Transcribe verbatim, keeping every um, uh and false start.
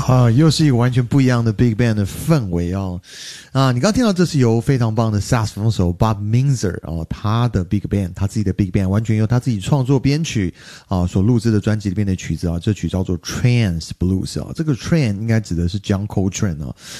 啊，又是一个完全不一样的 Big Band 的氛围哦。啊，你刚刚听到这是由非常棒的萨克斯风手 Bob Minzer 哦，他的 Big Band， 他自己的 Big Band 完全由他自己创作编曲啊所录制的专辑里面的曲子啊，这曲叫做 Trance Blues 啊，这个 Trance 应该指的是 John Coltrane 啊。